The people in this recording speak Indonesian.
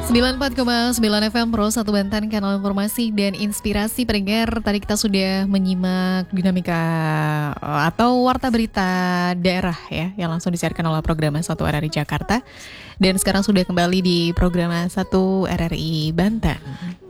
94,9 FM Pro 1 Banten, kanal informasi dan inspirasi pendengar. Tadi kita sudah menyimak dinamika atau warta berita daerah ya, yang langsung disiarkan oleh program 1 RRI Jakarta. Dan sekarang sudah kembali di program 1 RRI Banten.